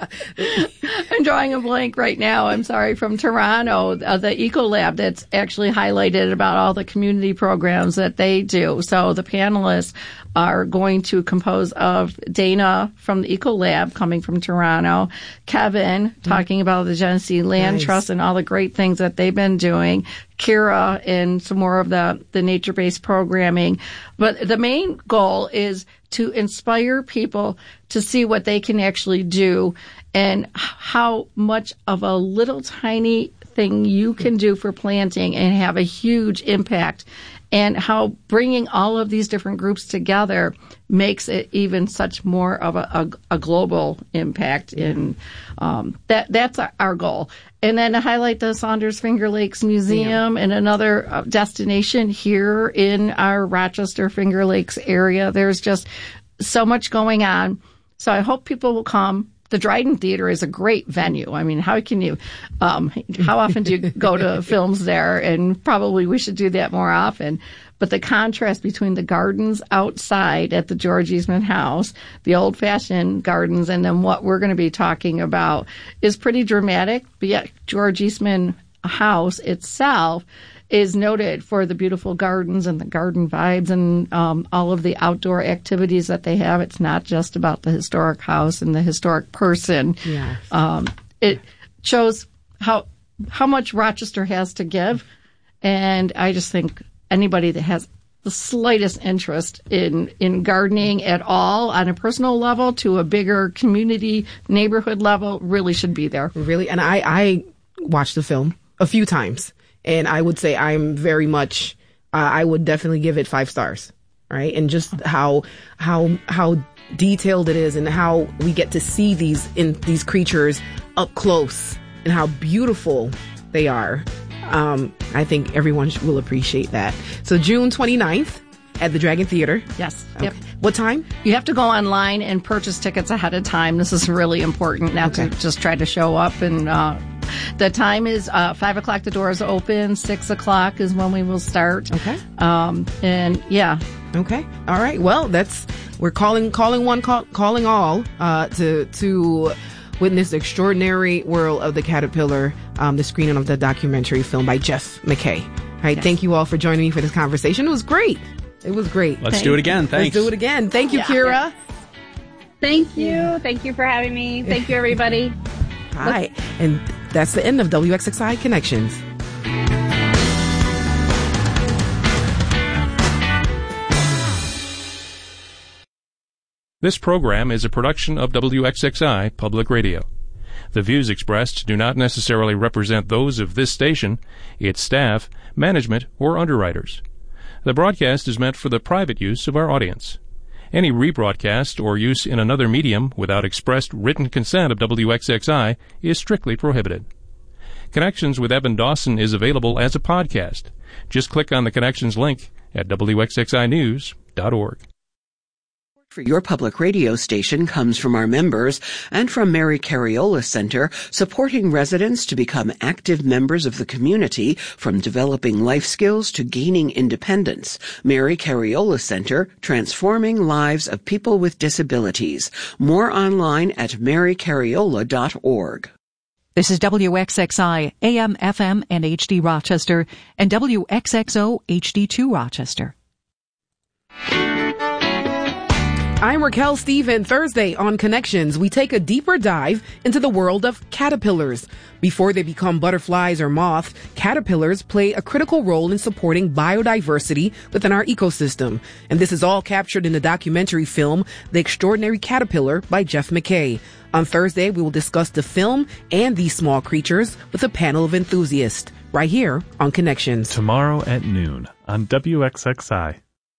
I'm drawing a blank right now. I'm sorry, from Toronto, uh, the Ecolab that's actually highlighted about all the community programs that they do. So the panelists are going to compose of Dana from the Ecolab coming from Toronto, Kevin mm-hmm. talking about the Genesee Land nice. Trust and all the great things that they've been doing, Kira and some more of the, the nature-based programming. But the main goal is to inspire people to see what they can actually do and how much of a little tiny thing you can do for planting and have a huge impact, and how bringing all of these different groups together makes it even such more of a, a, a global impact. In um, that that's our goal. And then to highlight the Saunders Finger Lakes Museum yeah. and another uh, destination here in our Rochester Finger Lakes area. There's just so much going on. So I hope people will come. The Dryden Theater is a great venue. I mean, how can you, um, how often do you go to films there? And probably we should do that more often. But the contrast between the gardens outside at the George Eastman House, the old-fashioned gardens, and then what we're going to be talking about is pretty dramatic. But yet George Eastman House itself is noted for the beautiful gardens and the garden vibes and um, all of the outdoor activities that they have. It's not just about the historic house and the historic person. Yes. Um, it shows how how much Rochester has to give. And I just think anybody that has the slightest interest in, in gardening at all on a personal level to a bigger community neighborhood level really should be there. Really? And I, I watched the film a few times. And I would say I'm very much, uh, I would definitely give it five stars, right? And just how, how, how detailed it is and how we get to see these, in these creatures up close and how beautiful they are. Um, I think everyone will appreciate that. So June twenty-ninth at the Dragon Theater. Yes. Okay. Yep. What time? You have to go online and purchase tickets ahead of time. This is really important, not okay. to just try to show up. And uh, the time is uh, five o'clock. The doors open. Six o'clock is when we will start. Okay. Um, and yeah. Okay. All right. Well, that's we're calling calling one call, calling all uh, to to witness the extraordinary world of the caterpillar. Um, the screening of the documentary film by Jeff McKay. All right. Yes. Thank you all for joining me for this conversation. It was great. It was great. Let's Thanks. do it again. Thanks. Let's do it again. Thank you, yeah. Kira. Thank you. Thank you for having me. Thank you, everybody. Hi. And that's the end of W X X I Connections. This program is a production of W X X I Public Radio. The views expressed do not necessarily represent those of this station, its staff, management, or underwriters. The broadcast is meant for the private use of our audience. Any rebroadcast or use in another medium without expressed written consent of W X X I is strictly prohibited. Connections with Evan Dawson is available as a podcast. Just click on the Connections link at W X X I news dot org. For your public radio station comes from our members and from Mary Cariola Center, supporting residents to become active members of the community, from developing life skills to gaining independence. Mary Cariola Center, transforming lives of people with disabilities. More online at mary cariola dot org. This is W X X I, A M, F M, and H D Rochester, and W X X O H D two Rochester. I'm Raquel Steven. Thursday on Connections, we take a deeper dive into the world of caterpillars. Before they become butterflies or moths, caterpillars play a critical role in supporting biodiversity within our ecosystem. And this is all captured in the documentary film, The Extraordinary Caterpillar by Jeff McKay. On Thursday, we will discuss the film and these small creatures with a panel of enthusiasts right here on Connections. Tomorrow at noon on W X X I.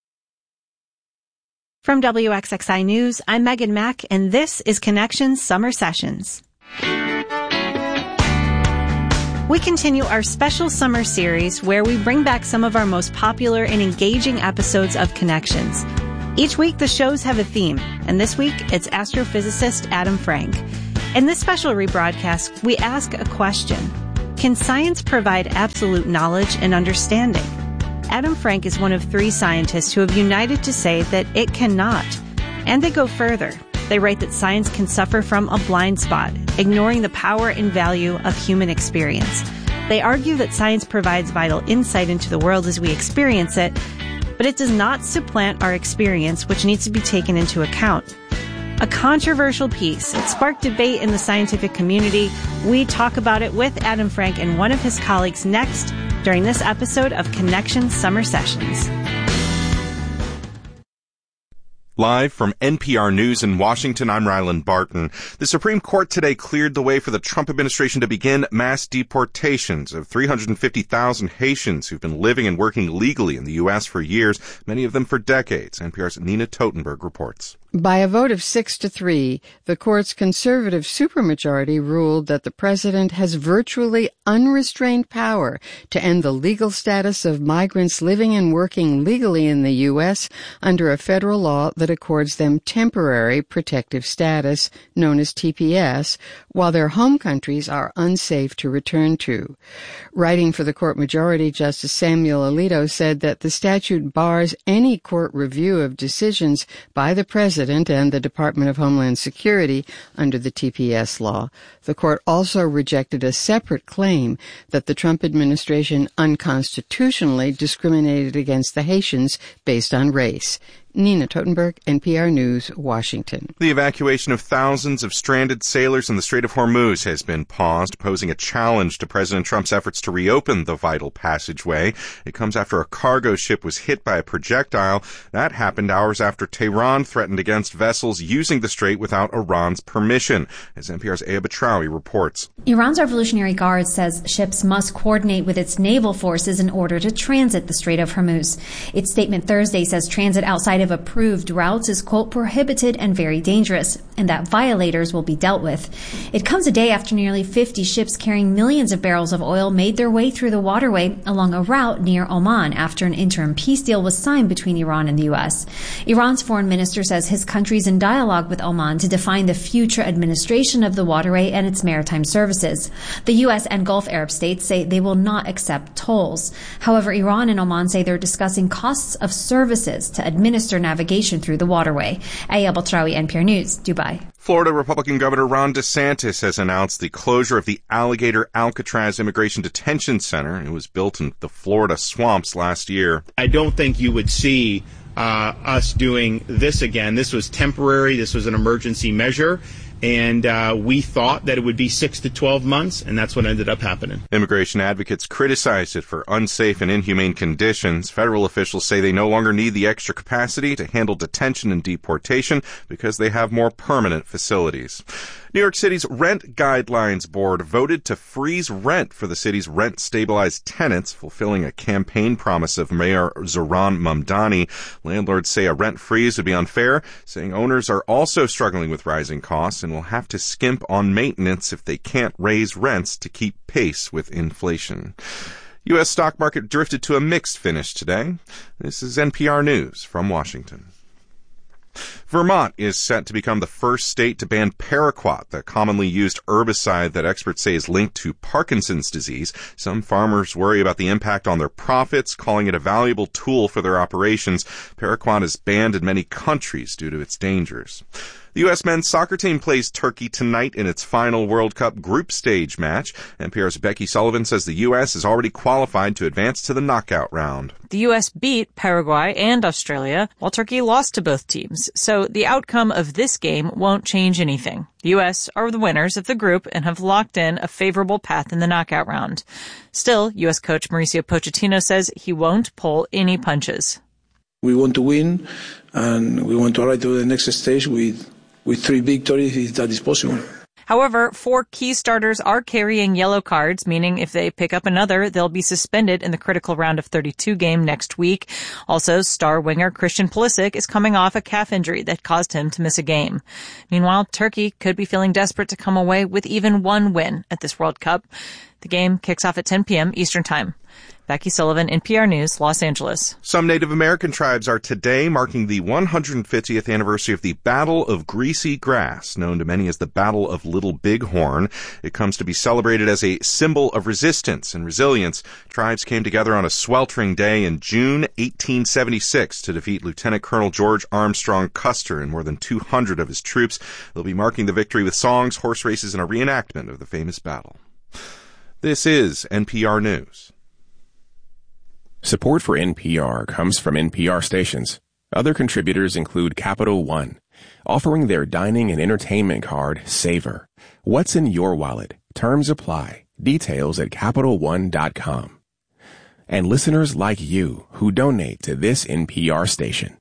From W X X I News, I'm Megan Mack, and this is Connections Summer Sessions. We continue our special summer series where we bring back some of our most popular and engaging episodes of Connections. Each week, the shows have a theme, and this week, it's astrophysicist Adam Frank. In this special rebroadcast, we ask a question. Can science provide absolute knowledge and understanding? Adam Frank is one of three scientists who have united to say that it cannot. And they go further. They write that science can suffer from a blind spot, ignoring the power and value of human experience. They argue that science provides vital insight into the world as we experience it, but it does not supplant our experience, which needs to be taken into account. A controversial piece. It sparked debate in the scientific community. We talk about it with Adam Frank and one of his colleagues next during this episode of Connection Summer Sessions. Live from N P R News in Washington, I'm Ryland Barton. The Supreme Court today cleared the way for the Trump administration to begin mass deportations of three hundred fifty thousand Haitians who've been living and working legally in the U S for years, many of them for decades. N P R's Nina Totenberg reports. By a vote of six to three, the court's conservative supermajority ruled that the president has virtually unrestrained power to end the legal status of migrants living and working legally in the U S under a federal law that accords them temporary protective status, known as T P S, while their home countries are unsafe to return to. Writing for the court majority, Justice Samuel Alito said that the statute bars any court review of decisions by the president and the Department of Homeland Security under the T P S law. The court also rejected a separate claim that the Trump administration unconstitutionally discriminated against the Haitians based on race. Nina Totenberg, N P R News, Washington. The evacuation of thousands of stranded sailors in the Strait of Hormuz has been paused, posing a challenge to President Trump's efforts to reopen the vital passageway. It comes after a cargo ship was hit by a projectile. That happened hours after Tehran threatened against vessels using the strait without Iran's permission, as N P R's Aya Batrawi reports. Iran's Revolutionary Guard says ships must coordinate with its naval forces in order to transit the Strait of Hormuz. Its statement Thursday says transit outside of approved routes is, quote, prohibited and very dangerous, and that violators will be dealt with. It comes a day after nearly fifty ships carrying millions of barrels of oil made their way through the waterway along a route near Oman after an interim peace deal was signed between Iran and the U S. Iran's foreign minister says his country is in dialogue with Oman to define the future administration of the waterway and its maritime services. The U S and Gulf Arab states say they will not accept tolls. However, Iran and Oman say they're discussing costs of services to administer navigation through the waterway. Aya Batrawi, N P R News, Dubai. Florida Republican Governor Ron DeSantis has announced the closure of the Alligator Alcatraz Immigration Detention Center. It was built in the Florida swamps last year. I don't think you would see uh, us doing this again. This was temporary. This was an emergency measure. And uh, we thought that it would be six to twelve months, and that's what ended up happening. Immigration advocates criticized it for unsafe and inhumane conditions. Federal officials say they no longer need the extra capacity to handle detention and deportation because they have more permanent facilities. New York City's Rent Guidelines Board voted to freeze rent for the city's rent-stabilized tenants, fulfilling a campaign promise of Mayor Zohran Mamdani. Landlords say a rent freeze would be unfair, saying owners are also struggling with rising costs and will have to skimp on maintenance if they can't raise rents to keep pace with inflation. U S stock market drifted to a mixed finish today. This is N P R News from Washington. Vermont is set to become the first state to ban paraquat, the commonly used herbicide that experts say is linked to Parkinson's disease. Some farmers worry about the impact on their profits, calling it a valuable tool for their operations. Paraquat is banned in many countries due to its dangers. The U S men's soccer team plays Turkey tonight in its final World Cup group stage match. N P R's Becky Sullivan says the U S is already qualified to advance to the knockout round. The U S beat Paraguay and Australia, while Turkey lost to both teams. So the outcome of this game won't change anything. The U S are the winners of the group and have locked in a favorable path in the knockout round. Still, U S coach Mauricio Pochettino says he won't pull any punches. We want to win, and we want to arrive to the next stage with with three victories if that is possible. However, four key starters are carrying yellow cards, meaning if they pick up another, they'll be suspended in the critical round of thirty-two game next week. Also, star winger Christian Pulisic is coming off a calf injury that caused him to miss a game. Meanwhile, Turkey could be feeling desperate to come away with even one win at this World Cup. The game kicks off at ten p.m. Eastern Time. Becky Sullivan, N P R News, Los Angeles. Some Native American tribes are today marking the one hundred fiftieth anniversary of the Battle of Greasy Grass, known to many as the Battle of Little Bighorn. It comes to be celebrated as a symbol of resistance and resilience. Tribes came together on a sweltering day in June eighteen seventy-six to defeat Lieutenant Colonel George Armstrong Custer and more than two hundred of his troops. They'll be marking the victory with songs, horse races, and a reenactment of the famous battle. This is N P R News. Support for N P R comes from N P R stations. Other contributors include Capital One, offering their dining and entertainment card, Savor. What's in your wallet? Terms apply. Details at Capital One dot com. And listeners like you who donate to this N P R station.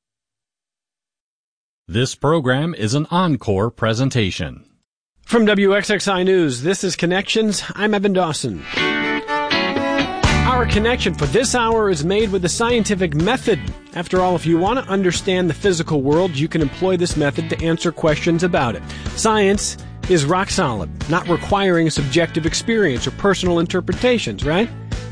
This program is an encore presentation. From W X X I News, this is Connections. I'm Evan Dawson. Our connection for this hour is made with the scientific method. After all, if you want to understand the physical world, you can employ this method to answer questions about it. Science is rock solid, not requiring subjective experience or personal interpretations, right?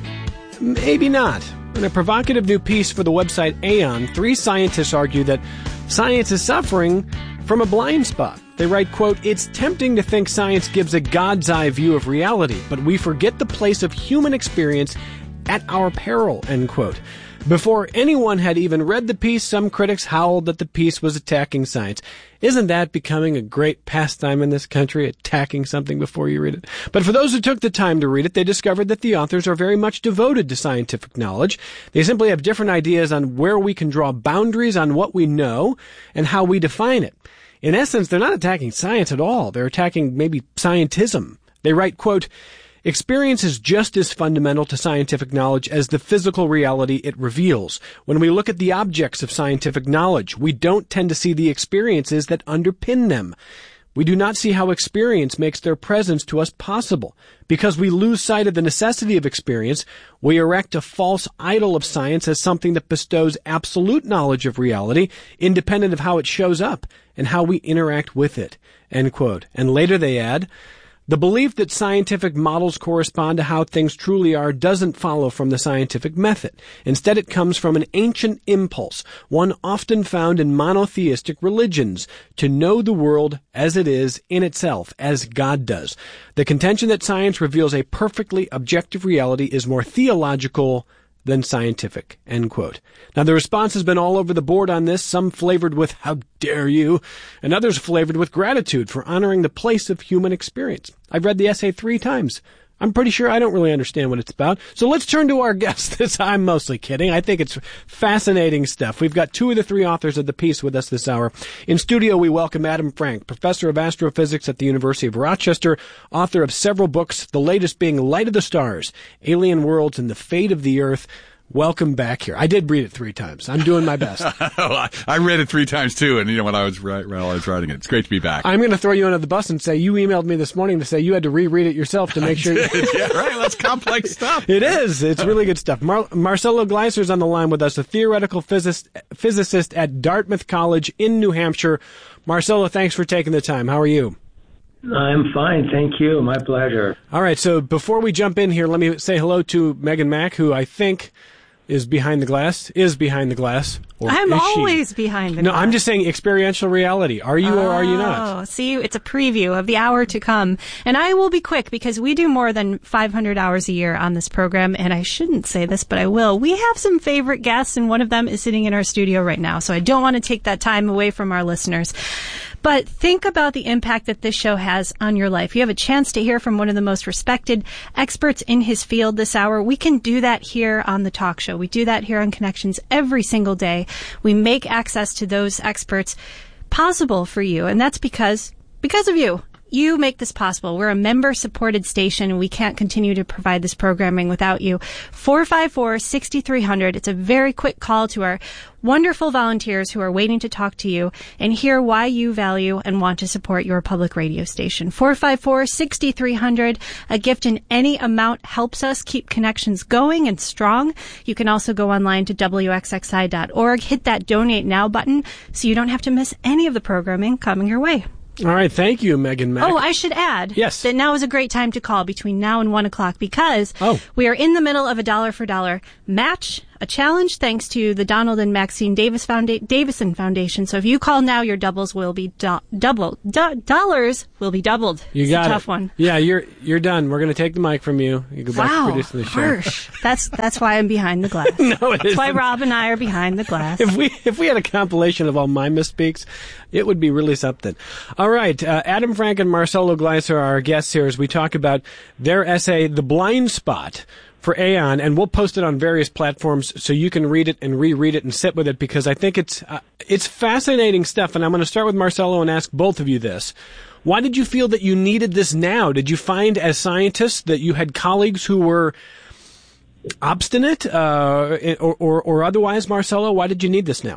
Maybe not. In a provocative new piece for the website Aeon, three scientists argue that science is suffering from a blind spot. They write, quote, "It's tempting to think science gives a God's eye view of reality, but we forget the place of human experience at our peril," end quote. Before anyone had even read the piece, some critics howled that the piece was attacking science. Isn't that becoming a great pastime in this country, attacking something before you read it? But for those who took the time to read it, they discovered that the authors are very much devoted to scientific knowledge. They simply have different ideas on where we can draw boundaries on what we know and how we define it. In essence, they're not attacking science at all. They're attacking maybe scientism. They write, quote, "Experience is just as fundamental to scientific knowledge as the physical reality it reveals. When we look at the objects of scientific knowledge, we don't tend to see the experiences that underpin them. We do not see how experience makes their presence to us possible. Because we lose sight of the necessity of experience, we erect a false idol of science as something that bestows absolute knowledge of reality, independent of how it shows up and how we interact with it," end quote. And later they add, "The belief that scientific models correspond to how things truly are doesn't follow from the scientific method. Instead, it comes from an ancient impulse, one often found in monotheistic religions, to know the world as it is in itself, as God does. The contention that science reveals a perfectly objective reality is more theological than scientific," end quote. Now, the response has been all over the board on this, some flavored with "how dare you," and others flavored with gratitude for honoring the place of human experience. I've read the essay three times. I'm pretty sure I don't really understand what it's about. So let's turn to our guest. This, I'm mostly kidding. I think it's fascinating stuff. We've got two of the three authors of the piece with us this hour. In studio, we welcome Adam Frank, professor of astrophysics at the University of Rochester, author of several books, the latest being Light of the Stars, Alien Worlds, and the Fate of the Earth. Welcome back here. I did read it three times. I'm doing my best. I read it three times too, and you know when I was right, while I was writing it, it's great to be back. I'm going to throw you under the bus and say you emailed me this morning to say you had to reread it yourself to make sure. I did. Yeah, right. That's complex stuff. It is. It's really good stuff. Mar- Marcelo Gleiser's on the line with us, a theoretical physicist, physicist at Dartmouth College in New Hampshire. Marcelo, thanks for taking the time. How are you? I'm fine, thank you. My pleasure. All right. So before we jump in here, let me say hello to Megan Mack, who I think is behind the glass, is behind the glass. Or I'm is always she? behind the no, glass. No, I'm just saying experiential reality. Are you oh, or are you not? Oh, see, it's a preview of the hour to come. And I will be quick because we do more than five hundred hours a year on this program. And I shouldn't say this, but I will. We have some favorite guests, and one of them is sitting in our studio right now. So I don't want to take that time away from our listeners. But think about the impact that this show has on your life. You have a chance to hear from one of the most respected experts in his field this hour. We can do that here on the talk show. We do that here on Connections every single day. We make access to those experts possible for you, and that's because because of you. You make this possible. We're a member-supported station, and we can't continue to provide this programming without you. four five four, six three zero zero. It's a very quick call to our wonderful volunteers who are waiting to talk to you and hear why you value and want to support your public radio station. four five four, six three zero zero. A gift in any amount helps us keep Connections going and strong. You can also go online to W X X I dot org, hit that Donate Now button so you don't have to miss any of the programming coming your way. All right. Thank you, Megan Mack. Oh, I should add yes. that now is a great time to call between now and one o'clock because oh. we are in the middle of a dollar for dollar match, a challenge thanks to the Donald and Maxine Davis Founda- Davison Foundation. So if you call now, your doubles will be do- doubled. Do- dollars will be doubled. You it's got a tough it. one. Yeah, you're you're done. We're going to take the mic from you. You go back wow, to producing the show. Harsh. That's that's why I'm behind the glass. no, it That's isn't. why Rob and I are behind the glass. If we if we had a compilation of all my misspeaks, it would be really something. All right, uh, Adam Frank and Marcelo Gleiser are our guests here as we talk about their essay, The Blind Spot, for Aon, and we'll post it on various platforms so you can read it and reread it and sit with it because I think it's uh, it's fascinating stuff. And I'm going to start with Marcelo and ask both of you this. Why did you feel that you needed this now? Did you find as scientists that you had colleagues who were obstinate uh, or, or, or otherwise, Marcelo? Why did you need this now?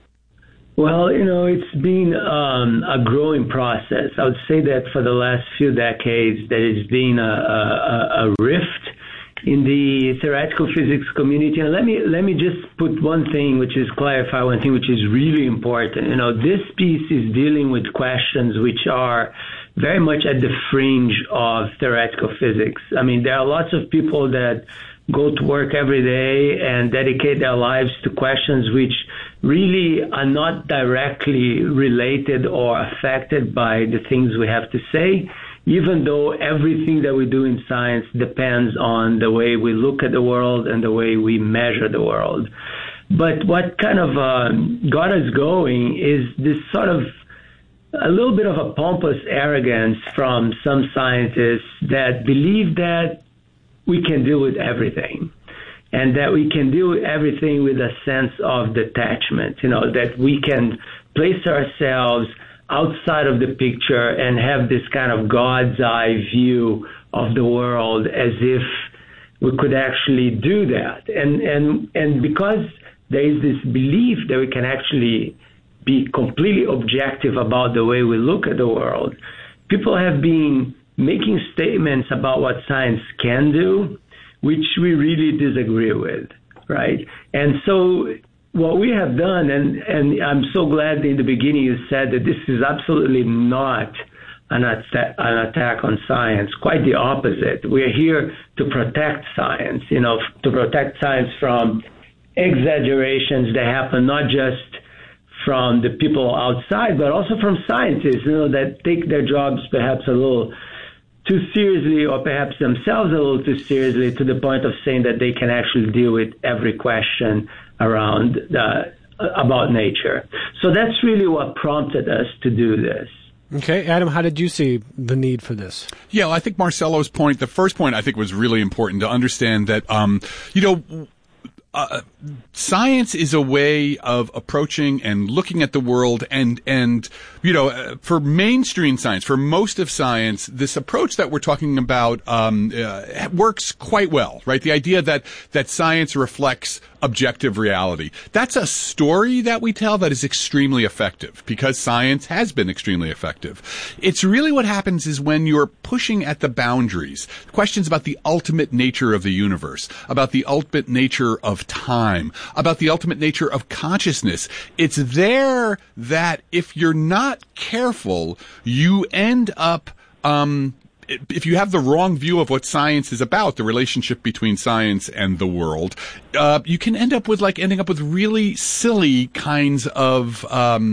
Well, you know, it's been um, a growing process. I would say that for the last few decades, there has been a, a, a rift in the theoretical physics community. And let me let me just put one thing, which is clarify one thing, which is really important. You know, this piece is dealing with questions which are very much at the fringe of theoretical physics. I mean, there are lots of people that go to work every day and dedicate their lives to questions which really are not directly related or affected by the things we have to say, even though everything that we do in science depends on the way we look at the world and the way we measure the world. But what kind of uh, got us going is this sort of a little bit of a pompous arrogance from some scientists that believe that we can deal with everything and that we can deal with everything with a sense of detachment, you know, that we can place ourselves outside of the picture and have this kind of God's eye view of the world as if we could actually do that. And, and, and because there is this belief that we can actually be completely objective about the way we look at the world, people have been making statements about what science can do, which we really disagree with, right? And so what we have done, and, and I'm so glad in the beginning you said that this is absolutely not an, atta- an attack on science, quite the opposite. We're here to protect science, you know, to protect science from exaggerations that happen not just from the people outside, but also from scientists, you know, that take their jobs perhaps a little too seriously or perhaps themselves a little too seriously to the point of saying that they can actually deal with every question around uh, about nature. So that's really what prompted us to do this. Okay, Adam, how did you see the need for this? Yeah, well, I think Marcelo's point, the first point I think was really important to understand that, um, you know, Uh, science is a way of approaching and looking at the world, and and you know, uh, for mainstream science, for most of science, this approach that we're talking about um, uh, works quite well, right? The idea that that science reflects objective reality. That's a story that we tell that is extremely effective because science has been extremely effective. It's really what happens is when you're pushing at the boundaries, questions about the ultimate nature of the universe, about the ultimate nature of time, about the ultimate nature of consciousness. It's there that if you're not careful, you end up, um, if you have the wrong view of what science is about, the relationship between science and the world, uh, you can end up with like ending up with really silly kinds of, um,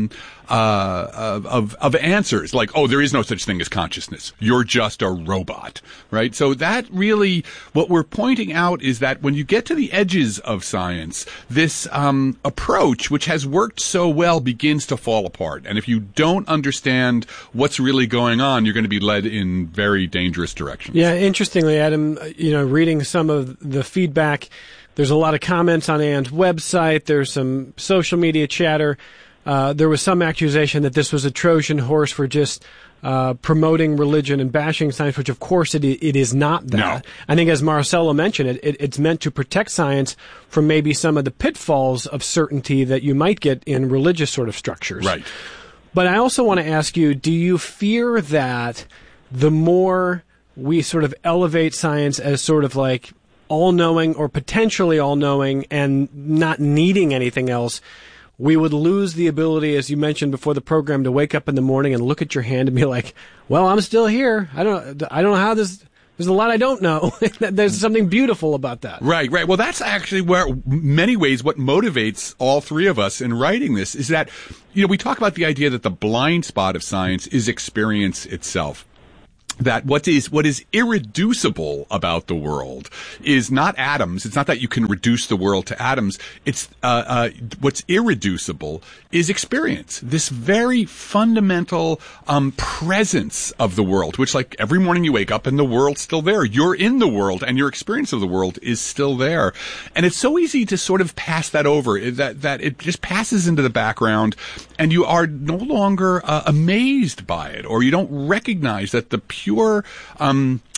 uh, of, of answers like, oh, there is no such thing as consciousness. You're just a robot, right? So that really, what we're pointing out is that when you get to the edges of science, this um, approach, which has worked so well, begins to fall apart. And if you don't understand what's really going on, you're going to be led in very dangerous directions. Yeah, interestingly, Adam, you know, reading some of the feedback, there's a lot of comments on Ann's website. There's some social media chatter. Uh, there was some accusation that this was a Trojan horse for just uh, promoting religion and bashing science, which of course it, it is not that. No. I think as Marcelo mentioned, it, it, it's meant to protect science from maybe some of the pitfalls of certainty that you might get in religious sort of structures. Right. But I also want to ask you, do you fear that the more we sort of elevate science as sort of like all-knowing or potentially all-knowing and not needing anything else, we would lose the ability, as you mentioned before the program, to wake up in the morning and look at your hand and be like, well, I'm still here. I don't, I don't know how this, there's a lot I don't know. There's something beautiful about that. Right, right. Well, that's actually where, many ways, what motivates all three of us in writing this is that, you know, we talk about the idea that the blind spot of science is experience itself. That what is what is irreducible about the world is not atoms. It's not that you can reduce the world to atoms. It's uh, uh, what's irreducible is experience. This very fundamental um, presence of the world, which, like, every morning you wake up and the world's still there. You're in the world, and your experience of the world is still there. And it's so easy to sort of pass that over. That that it just passes into the background, and you are no longer uh, amazed by it, or you don't recognize that the pure Pure um,